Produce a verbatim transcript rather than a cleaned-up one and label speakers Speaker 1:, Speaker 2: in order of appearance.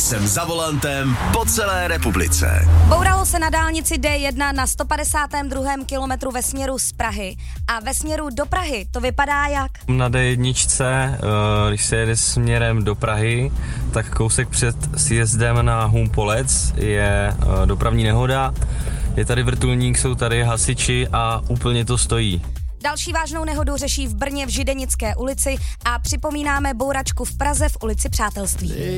Speaker 1: Jsem za volantem po celé republice.
Speaker 2: Bouralo se na dálnici D jedna na sto padesátém druhém kilometru ve směru z Prahy. A ve směru do Prahy to vypadá jak?
Speaker 3: Na D jedna, když se jede směrem do Prahy, tak kousek před sjezdem na Humpolec je dopravní nehoda. Je tady vrtulník, jsou tady hasiči a úplně to stojí.
Speaker 2: Další vážnou nehodu řeší v Brně v Židenické ulici a připomínáme bouračku v Praze v ulici Přátelství.